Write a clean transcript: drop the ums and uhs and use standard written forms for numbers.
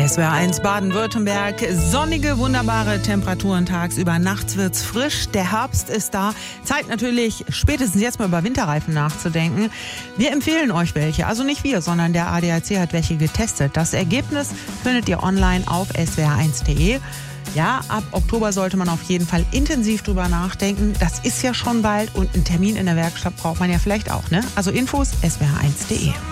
SWR1 Baden-Württemberg. Sonnige, wunderbare Temperaturen tagsüber. Nachts wird's frisch. Der Herbst ist da. Zeit natürlich, spätestens jetzt mal über Winterreifen nachzudenken. Wir empfehlen euch welche. Also nicht wir, sondern der ADAC hat welche getestet. Das Ergebnis findet ihr online auf swr1.de. Ja, ab Oktober sollte man auf jeden Fall intensiv drüber nachdenken. Das ist ja schon bald und einen Termin in der Werkstatt braucht man ja vielleicht auch, ne? Also Infos swr1.de.